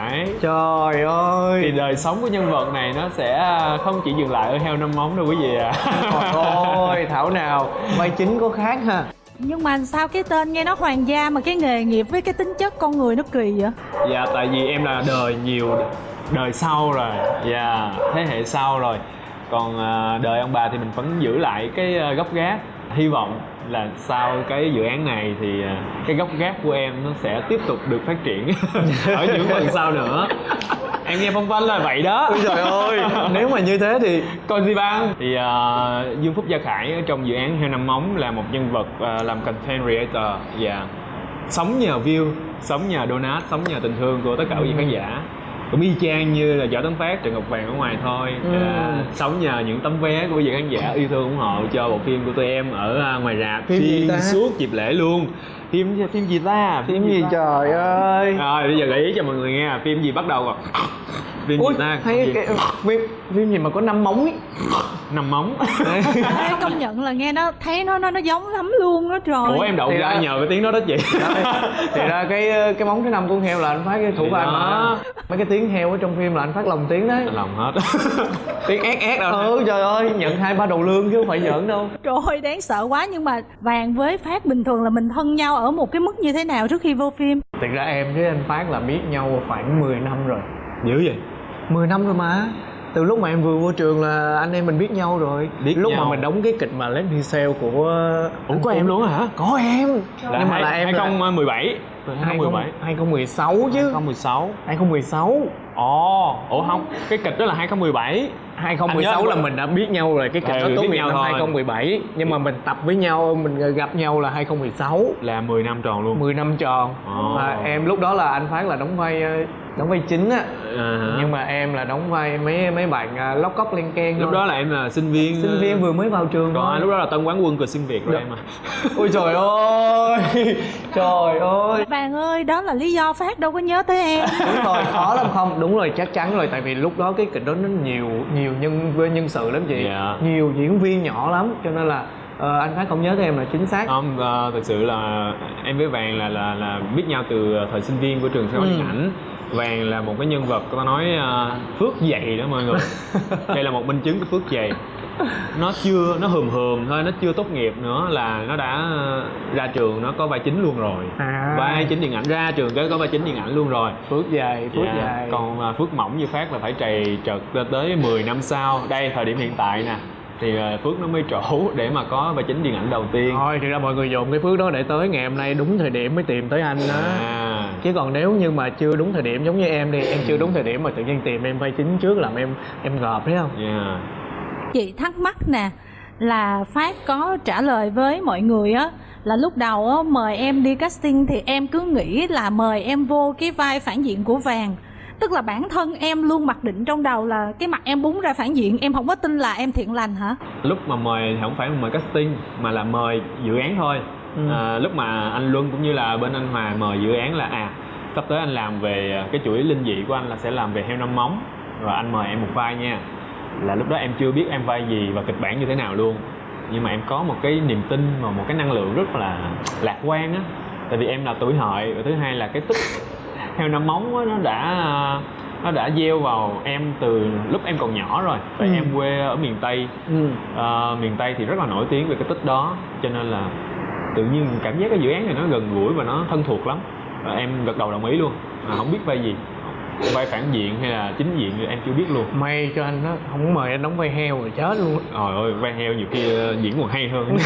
phải. Trời ơi. Thì đời sống của nhân vật này nó sẽ không chỉ dừng lại ở heo năm móng đâu quý vị ạ. Trời ơi, thảo nào vai chính có khác ha. Nhưng mà sao cái tên nghe nó hoàng gia mà cái nghề nghiệp với cái tính chất con người nó kỳ vậy? Dạ tại vì em là đời sau rồi. Dạ thế hệ sau rồi. Còn đời ông bà thì mình vẫn giữ lại cái gốc gác. Hy vọng là sau cái dự án này thì cái gốc gác của em nó sẽ tiếp tục được phát triển ở những phần sau nữa. Em nghe phong phanh là vậy đó. Ôi trời ơi, nếu mà như thế thì còn gì bằng. Thì Dương Phúc Gia Khải ở trong dự án Heo Năm Móng là một nhân vật làm content creator và sống nhờ view, sống nhờ donate, sống nhờ tình thương của tất cả quý vị khán giả. Cũng y chang như là Võ Tấn Phát, Trần Ngọc Vàng ở ngoài thôi. Sống nhờ những tấm vé của quý vị khán giả yêu thương ủng hộ cho bộ phim của tụi em ở ngoài rạp xuyên suốt dịp lễ luôn. Phim gì ta? phim gì trời ơi. Rồi bây giờ gợi ý cho mọi người nghe, phim gì bắt đầu rồi? Phim Ui, gì ta? hay cái phim gì mà có 5 móng ấy. 5 móng. Ê, công nhận là nghe nó thấy nó giống lắm luôn đó trời. Ủa em đậu ra nhờ cái tiếng đó đó chị. Thì ra cái móng thứ 5 con heo là anh Phát cái thủ vai mà. Mấy cái tiếng heo ở trong phim là anh Phát lồng tiếng đấy. Lòng hết. Tiếng ét đâu. Trời ơi, nhận 2-3 đầu lương chứ không phải giỡn đâu. Trời ơi, đáng sợ quá. Nhưng mà Vàng với Phát bình thường là mình thân nhau ở một cái mức như thế nào trước khi vô phim? Thật ra em với anh Phát là biết nhau khoảng 10 năm rồi. Dữ vậy? 10 năm rồi mà. Từ lúc mà em vừa vô trường là anh em mình biết nhau rồi. Biết lúc nhau. mà mình đóng cái kịch mà Let Me Sell của Ủa có em luôn hả? Có em. Nhưng mà là em 2017. 2016 chứ. 2016. Ủa không, cái kịch đó là 2017. 2016 là mình đã biết nhau rồi, cái kịch đó tốt nghiệp năm 2017. Nhưng mà mình tập với nhau, mình gặp nhau là 2016. Là 10 năm tròn luôn. 10 năm tròn. Mà em lúc đó là anh Phát là đóng vai chính á. Nhưng mà em là đóng vai mấy bạn lóc cóc len keng. Lúc đó là em là sinh viên vừa mới vào trường thôi. Lúc đó là tân quán quân cờ xuyên Việt rồi em à. Ôi trời ơi. Trời ơi. Vàng ơi, đó là lý do Phát đâu có nhớ tới em. Đúng rồi, khó lắm không? Đúng rồi, chắc chắn rồi. Tại vì lúc đó cái kịch đó nó nhiều nhân sự lắm chị. Nhiều diễn viên nhỏ lắm. Cho nên là anh Phát không nhớ tới em là chính xác. Không, thật sự là em với Vàng là biết nhau từ thời sinh viên của trường Sài Gòn Điện ảnh. Vàng là một cái nhân vật có nói phước dày đó mọi người. Đây là một minh chứng của phước dày. Nó hùm thôi, nó chưa tốt nghiệp nữa là nó đã ra trường, nó có vai chính luôn rồi. Vai chính điện ảnh, ra trường cái có vai chính điện ảnh luôn rồi. Phước dày. Còn phước mỏng như Phát là phải trầy trật tới 10 năm sau. Đây thời điểm hiện tại nè thì Phước nó mới trổ để mà có vai chính điện ảnh đầu tiên. Thôi thì ra mọi người dồn cái Phước đó để tới ngày hôm nay đúng thời điểm mới tìm tới anh đó. Chứ còn nếu như mà chưa đúng thời điểm giống như em đi, em chưa đúng thời điểm mà tự nhiên tìm em vai chính trước làm em ngợp thấy không? Chị thắc mắc nè, là Phát có trả lời với mọi người á là lúc đầu á mời em đi casting thì em cứ nghĩ là mời em vô cái vai phản diện của Vàng. Tức là bản thân em luôn mặc định trong đầu là cái mặt em búng ra phản diện, em không có tin là em thiện lành hả? Lúc mà mời thì không phải mời casting mà là mời dự án thôi. Lúc mà anh Luân cũng như là bên anh Hòa mời dự án là sắp tới anh làm về cái chuỗi linh dị của anh là sẽ làm về heo năm móng, rồi anh mời em một vai nha. Là lúc đó em chưa biết em vai gì và kịch bản như thế nào luôn, nhưng mà em có một cái niềm tin và một cái năng lượng rất là lạc quan á. Tại vì em là tuổi hợi, và thứ hai là cái tức heo năm móng á, nó đã gieo vào em từ lúc em còn nhỏ rồi. Tại em quê ở miền Tây. Miền Tây thì rất là nổi tiếng về cái tích đó, cho nên là tự nhiên cảm giác cái dự án này nó gần gũi và nó thân thuộc lắm. Và em gật đầu đồng ý luôn. Không biết vai gì, vai phản diện hay là chính diện thì em chưa biết luôn. May cho anh đó, không mời anh đóng vai heo rồi chết luôn. Trời ơi, vai heo nhiều khi diễn còn hay hơn.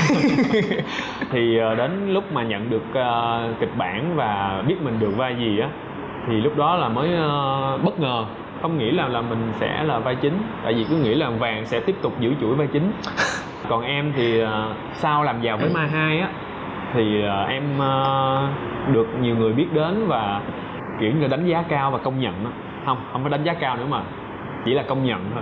Thì đến lúc mà nhận được kịch bản và biết mình được vai gì á, thì lúc đó là mới bất ngờ. Không nghĩ là mình sẽ là vai chính. Tại vì cứ nghĩ là Vàng sẽ tiếp tục giữ chuỗi vai chính. Còn em thì sau làm giàu với Mai 2 á, thì em được nhiều người biết đến và kiểu như đánh giá cao và công nhận đó. Không phải đánh giá cao nữa mà chỉ là công nhận thôi.